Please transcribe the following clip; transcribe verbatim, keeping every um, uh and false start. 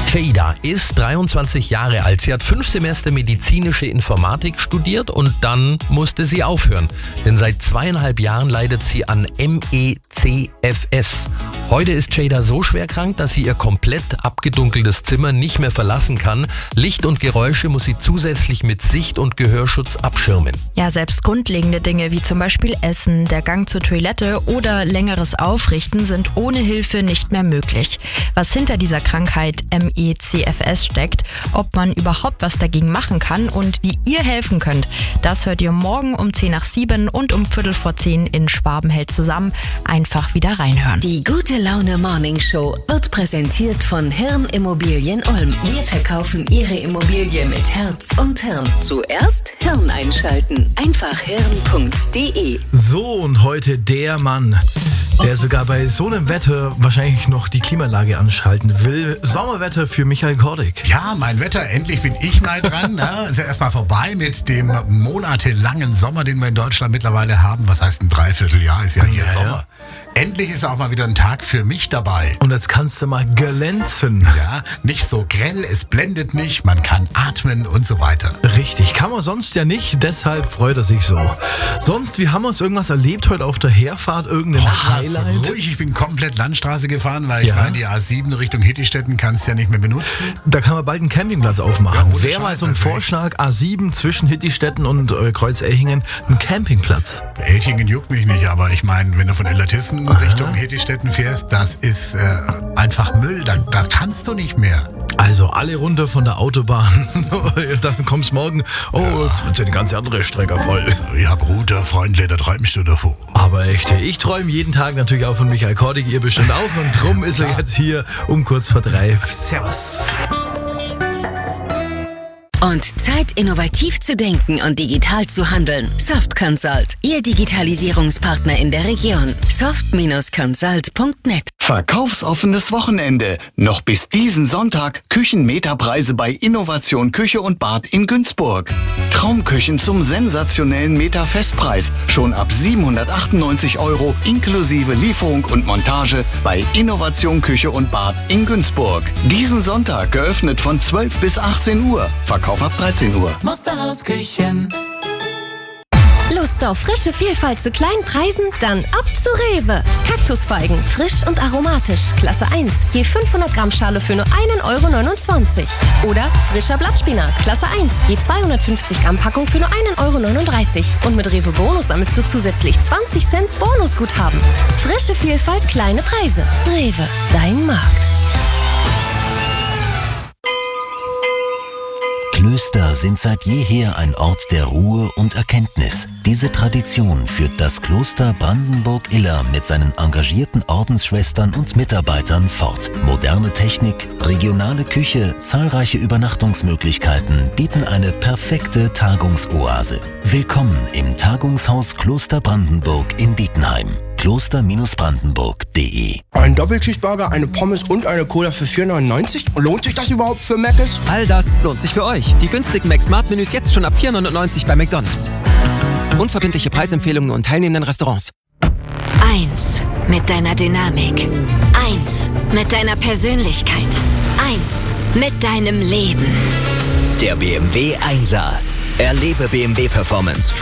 Jada ist dreiundzwanzig Jahre alt. Sie hat fünf Semester medizinische Informatik studiert und dann musste sie aufhören. Denn seit zweieinhalb Jahren leidet sie an M E C F S. Heute ist Jada so schwer krank, dass sie ihr komplett abgedunkeltes Zimmer nicht mehr verlassen kann. Licht und Geräusche muss sie zusätzlich mit Sicht- und Gehörschutz abschirmen. Ja, selbst grundlegende Dinge wie zum Beispiel Essen, der Gang zur Toilette oder längeres Aufrichten sind ohne Hilfe nicht mehr möglich. Was hinter dieser Krankheit M E C F S steckt, ob man überhaupt was dagegen machen kann und wie ihr helfen könnt, das hört ihr morgen um zehn nach sieben und um Viertel vor zehn in Schwaben hält zusammen. Einfach wieder reinhören. Die gute Laune Morning Show wird präsentiert von Hirn Immobilien Ulm. Wir verkaufen Ihre Immobilie mit Herz und Hirn. Zuerst Hirn einschalten. Einfach hirn punkt de. So, und heute der Mann, der sogar bei so einem Wetter wahrscheinlich noch die Klimaanlage anschalten will. Sommerwetter für Michael Kordick. Ja, mein Wetter, endlich bin ich mal dran. Ne? Ist ja erstmal vorbei mit dem monatelangen Sommer, den wir in Deutschland mittlerweile haben. Was heißt ein Dreivierteljahr? Ist ja hier Ja, Sommer. Endlich ist auch mal wieder ein Tag für mich dabei. Und jetzt kannst du mal glänzen. Ja, nicht so grell, es blendet nicht, man kann atmen und so weiter. Richtig, kann man sonst ja nicht, deshalb freut er sich so. Sonst, wie haben wir uns irgendwas erlebt heute auf der Herfahrt? Irgendein Boah, Highlight? ruhig, ich bin komplett Landstraße gefahren, weil ich Ja. meine, die A sieben Richtung Hittistetten kannst du ja nicht mehr benutzen. Da kann man bald einen Campingplatz aufmachen. Ja, ohne Wäre mal Scheiß, so ein das wär Vorschlag, A sieben zwischen Hittistetten und äh, Kreuz-Ehingen, ein Campingplatz. Elchingen juckt mich nicht, aber ich meine, wenn du von Ellertissen Richtung Hittistetten fährst, das ist äh, einfach Müll, da, da kannst du nicht mehr. Also alle runter von der Autobahn. Dann kommst morgen, oh, jetzt wird ja die ganze andere Strecke voll. Ich hab Router, Freundle, da träumst du davor. Aber echt, ich träume jeden Tag natürlich auch von Michael Kordick, ihr bestimmt auch. Und drum ist er jetzt hier um kurz vor drei. Servus. Und Zeit, innovativ zu denken und digital zu handeln. Soft Consult, Ihr Digitalisierungspartner in der Region. soft Bindestrich consult punkt net. Verkaufsoffenes Wochenende. Noch bis diesen Sonntag Küchenmeterpreise bei Innovation Küche und Bad in Günzburg. Traumküchen zum sensationellen Meter-Festpreis. Schon ab siebenhundertachtundneunzig Euro inklusive Lieferung und Montage bei Innovation Küche und Bad in Günzburg. Diesen Sonntag geöffnet von zwölf bis achtzehn Uhr. Verkauf ab dreizehn Uhr. Musterhausküchen. Lust auf frische Vielfalt zu kleinen Preisen? Dann ab zu Rewe. Kaktusfeigen, frisch und aromatisch, Klasse eins. Je fünfhundert Gramm Schale für nur einen Euro neunundzwanzig. Oder frischer Blattspinat, Klasse eins. Je zweihundertfünfzig Gramm Packung für nur einen Euro neununddreißig. Und mit Rewe Bonus sammelst du zusätzlich zwanzig Cent Bonusguthaben. Frische Vielfalt, kleine Preise. Rewe, dein Markt. Klöster sind seit jeher ein Ort der Ruhe und Erkenntnis. Diese Tradition führt das Kloster Brandenburg-Iller mit seinen engagierten Ordensschwestern und Mitarbeitern fort. Moderne Technik, regionale Küche, zahlreiche Übernachtungsmöglichkeiten bieten eine perfekte Tagungsoase. Willkommen im Tagungshaus Kloster Brandenburg in Bietenheim. kloster Brandenburg punkt de. Ein Doppelcheeseburger, eine Pommes und eine Cola für vier neunundneunzig? Lohnt sich das überhaupt für Mc's? All das lohnt sich für euch. Die günstigen Mac-Smart-Menüs jetzt schon ab vier neunundneunzig bei McDonald's. Unverbindliche Preisempfehlungen nur in teilnehmenden Restaurants. Eins mit deiner Dynamik. Eins mit deiner Persönlichkeit. Eins mit deinem Leben. Der B M W Einser. Erlebe B M W Performance.